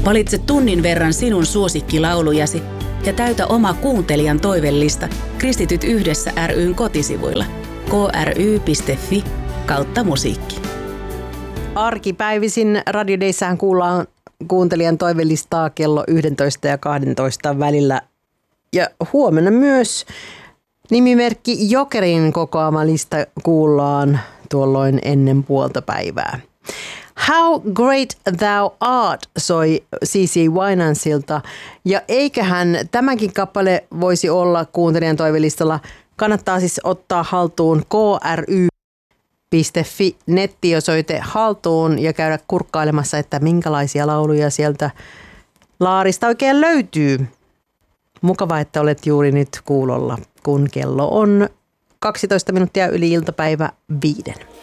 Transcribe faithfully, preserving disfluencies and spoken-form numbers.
Valitse tunnin verran sinun suosikkilaulujasi ja täytä oma kuuntelijan toivellista Kristityt yhdessä ry:n kotisivuilla kry.fi kautta musiikki. Arkipäivisin Radio Dayssähän kuullaan kuuntelijan toivelistaa kello yksitoista ja kaksitoista välillä. Ja huomenna myös nimimerkki Jokerin kokoama lista kuullaan tuolloin ennen puolta päivää. How Great Thou Art soi C C Winansilta, ja eiköhän tämäkin kappale voisi olla kuuntelijan toivelistalla. Kannattaa siis ottaa haltuun kry piste fi nettiosoite haltuun ja käydä kurkkailemassa, että minkälaisia lauluja sieltä laarista oikein löytyy. Mukava, että olet juuri nyt kuulolla, kun kello on kaksitoista minuuttia yli iltapäivä viiden.